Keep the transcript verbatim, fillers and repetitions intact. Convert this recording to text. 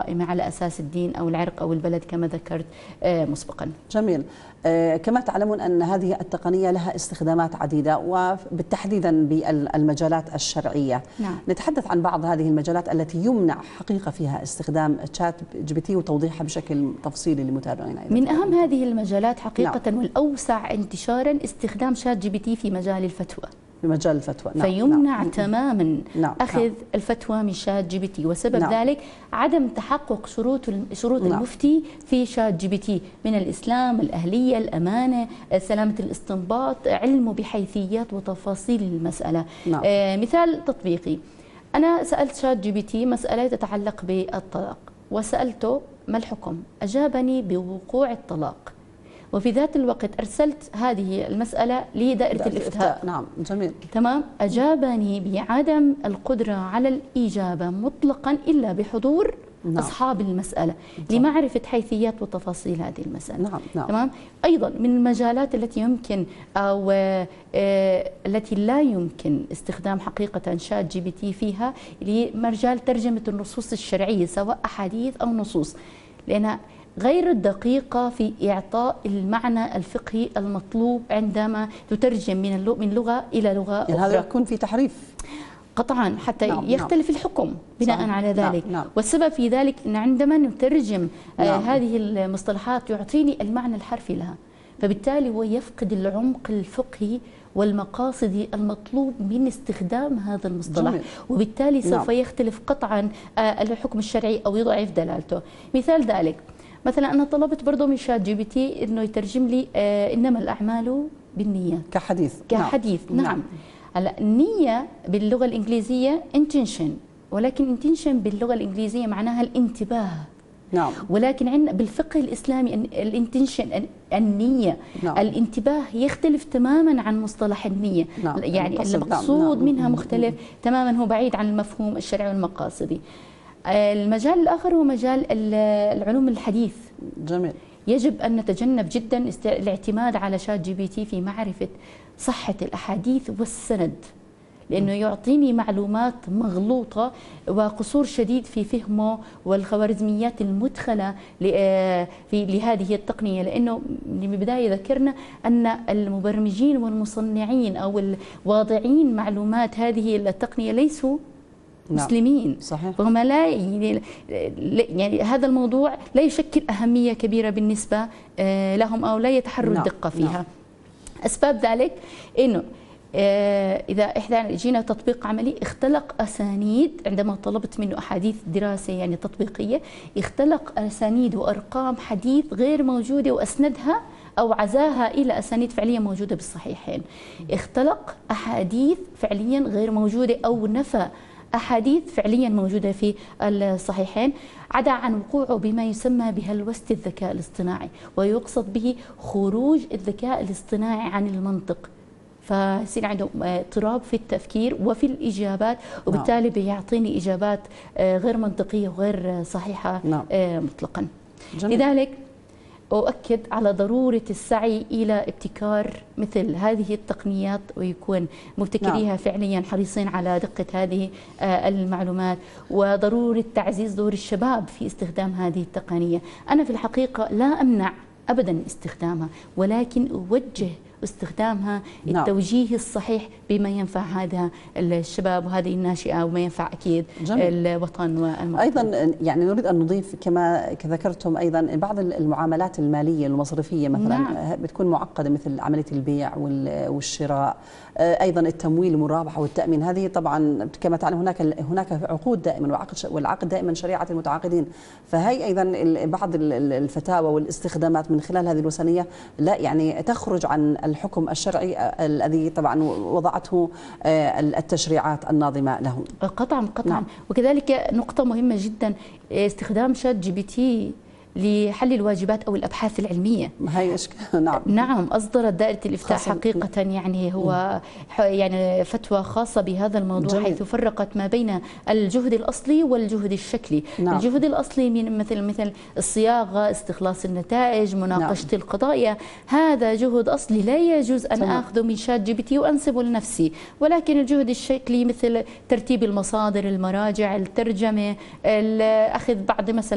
قائمة على أساس الدين أو العرق أو البلد كما ذكرت مسبقا. جميل. كما تعلمون أن هذه التقنية لها استخدامات عديدة وبالتحديدا بالمجالات الشرعية. نعم. نتحدث عن بعض هذه المجالات التي يمنع حقيقة فيها استخدام شات جي بي تي وتوضيحها بشكل تفصيلي للمتابعين. من أهم هذه المجالات حقيقة نعم. والأوسع انتشارا استخدام شات جي بي تي في مجال الفتوى. في مجال الفتوى. نعم. فيمنع نعم. تماما نعم. أخذ نعم. الفتوى من شات جي بي تي، وسبب نعم. ذلك عدم تحقق شروط شروط نعم. المفتي في شات جي بي تي من الإسلام، الأهلية، الأمانة، سلامة الاستنباط، علمه بحيثيات وتفاصيل المسألة. نعم. آه مثال تطبيقي، أنا سألت شات جي بي تي مسألة تتعلق بالطلاق وسألته ما الحكم؟ أجابني بوقوع الطلاق، وفي ذات الوقت أرسلت هذه المسألة لدائرة الإفتاء. نعم. جميل. تمام. أجابني بعدم القدرة على الإجابة مطلقا إلا بحضور نعم. أصحاب المسألة نعم. لمعرفة حيثيات وتفاصيل هذه المسألة. نعم. نعم. تمام. أيضا من المجالات التي يمكن أو آه التي لا يمكن استخدام حقيقة شات جي بي تي فيها لمجال ترجمة النصوص الشرعية سواء أحاديث أو نصوص، لأنها غير الدقيقة في إعطاء المعنى الفقهي المطلوب عندما تترجم من من لغة إلى لغة يعني أخرى. هذا يكون في تحريف قطعا حتى نعم. يختلف الحكم بناء صحيح. على ذلك. نعم. نعم. والسبب في ذلك أن عندما نترجم نعم. آه هذه المصطلحات يعطيني المعنى الحرفي لها، فبالتالي هو يفقد العمق الفقهي والمقاصد المطلوب من استخدام هذا المصطلح. جميل. وبالتالي سوف نعم. يختلف قطعا آه الحكم الشرعي أو يضعف دلالته. مثال ذلك مثلا أنا طلبت برضه من شات جي بي تي إنه يترجم لي آه إنما الأعمال بالنيات كحديث. كحديث. نعم. نعم. هلا النية باللغة الإنجليزية intention، ولكن intention باللغة الإنجليزية معناها الانتباه. نعم. ولكن عندنا بالفقه الإسلامي الانتنشن النية نعم. الانتباه يختلف تماما عن مصطلح النية. نعم. يعني المقصود نعم. منها مختلف تماما، هو بعيد عن المفهوم الشرعي والمقاصدي. المجال الآخر هو مجال العلوم الحديث. جميل. يجب أن نتجنب جدا الاعتماد على شات جي بي تي في معرفة صحة الأحاديث والسند، لأنه يعطيني معلومات مغلوطة وقصور شديد في فهمه والخوارزميات المدخلة لهذه التقنية، لأنه من البداية ذكرنا أن المبرمجين والمصنعين أو الواضعين معلومات هذه التقنية ليسوا نعم. مسلمين. صحيح. فهم لا يعني, يعني هذا الموضوع لا يشكل أهمية كبيرة بالنسبة لهم أو لا يتحروا نعم. الدقة فيها. نعم. أسباب ذلك إنه إذا إحنا جينا تطبيق عملي اختلق أسانيد، عندما طلبت منه أحاديث دراسة يعني تطبيقية اختلق أسانيد وأرقام حديث غير موجودة وأسندها أو عزاها إلى أسانيد فعليا موجودة بالصحيحين. اختلق أحاديث فعليا غير موجودة أو نفى أحاديث فعليا موجودة في الصحيحين، عدا عن وقوعه بما يسمى بهلوسة الذكاء الاصطناعي، ويقصد به خروج الذكاء الاصطناعي عن المنطق، فيصير عنده اضطراب في التفكير وفي الإجابات، وبالتالي بيعطيني إجابات غير منطقية وغير صحيحة نعم. مطلقا. جميل. لذلك أؤكد على ضرورة السعي إلى ابتكار مثل هذه التقنيات، ويكون مبتكريها نعم. فعليا حريصين على دقة هذه المعلومات، وضرورة تعزيز دور الشباب في استخدام هذه التقنية. أنا في الحقيقة لا أمنع أبدا استخدامها، ولكن أوجه استخدامها نعم. التوجيه الصحيح بما ينفع هذا الشباب وهذه الناشئة وما ينفع أكيد جميل. الوطن والمجتمع. أيضا يعني نريد أن نضيف كما ذكرتم أيضا بعض المعاملات المالية المصرفية مثلا نعم. بتكون معقدة، مثل عملية البيع والشراء، أيضا التمويل والمرابحة والتأمين. هذه طبعا كما تعلم هناك هناك عقود دائما وعقد والعقد دائما شريعة المتعاقدين، فهي أيضا بعض الفتاوى والاستخدامات من خلال هذه الوثنية لا يعني تخرج عن الحكم الشرعي الذي طبعا وضعته التشريعات الناظمة له. قطعا قطعا نعم. وكذلك نقطة مهمة جدا استخدام شات جي بي تي لحل الواجبات أو الأبحاث العلمية. هي نعم نعم أصدرت دائرة الإفتاء حقيقة يعني هو يعني فتوى خاصة بهذا الموضوع جميل. حيث فرقت ما بين الجهد الأصلي والجهد الشكلي. نعم. الجهد الأصلي من مثل مثل الصياغة، استخلاص النتائج، مناقشة نعم. القضايا، هذا جهد أصلي لا يجوز أن تمام. أخذه من شات جي بي تي وأنسبه لنفسي. ولكن الجهد الشكلي مثل ترتيب المصادر، المراجع، الترجمة، أخذ بعض مثلا